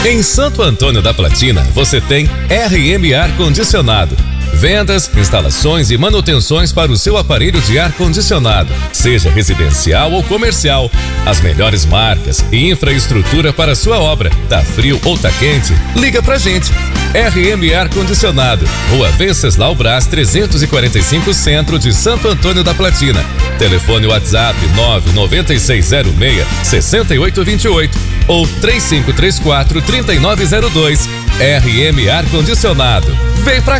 Em Santo Antônio da Platina, você tem RM Ar Condicionado. Vendas, instalações e manutenções para o seu aparelho de ar-condicionado, seja residencial ou comercial. As melhores marcas e infraestrutura para a sua obra. Tá frio ou tá quente? Liga pra gente. RM Ar Condicionado, Rua Venceslau Brás 345, Centro de Santo Antônio da Platina. Telefone WhatsApp 99606-6828 ou 3534-3902. RM Ar Condicionado. Vem pra